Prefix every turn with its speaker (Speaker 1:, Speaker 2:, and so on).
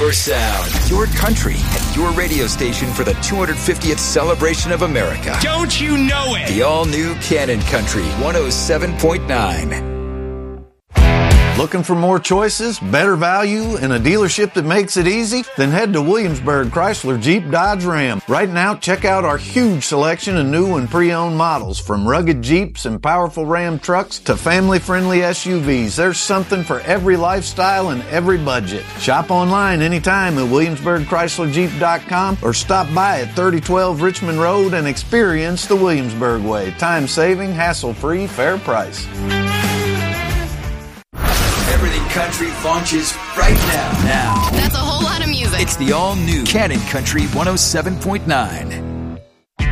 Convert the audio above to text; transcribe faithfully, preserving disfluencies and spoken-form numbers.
Speaker 1: Your sound, your country, and your radio station for the two hundred fiftieth celebration of America.
Speaker 2: Don't you know it?
Speaker 1: The all-new Cannon Country one oh seven point nine.
Speaker 3: Looking for more choices, better value, and a dealership that makes it easy? Then head to Williamsburg Chrysler Jeep Dodge Ram. Right now, check out our huge selection of new and pre-owned models, from rugged Jeeps and powerful Ram trucks to family-friendly S U Vs. There's something for every lifestyle and every budget. Shop online anytime at Williamsburg Chrysler Jeep dot com or stop by at thirty twelve Richmond Road and experience the Williamsburg way. Time-saving, hassle-free, fair price.
Speaker 1: Everything country launches right now. Now.
Speaker 4: That's a whole lot of music.
Speaker 1: It's the all-new Cannon Country one oh seven point nine.